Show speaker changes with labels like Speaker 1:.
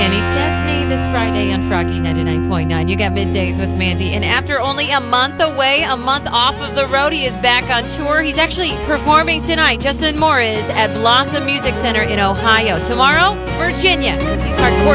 Speaker 1: Kenny Chesney this Friday on Froggy 99.9. You got Middays with Mandy. And after only a month away, a month off of the road, he is back on tour. He's actually performing tonight. Justin Moore is at Blossom Music Center in Ohio. Tomorrow, Virginia, because he's hardcore.